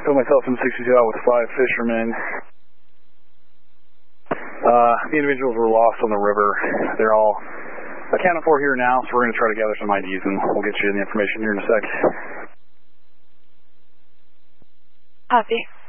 Put myself in 62 out with 5 fishermen. The individuals were lost on the river. They're all accounted for here now, so we're going to try to gather some IDs, and we'll get you the information here in a sec. Copy.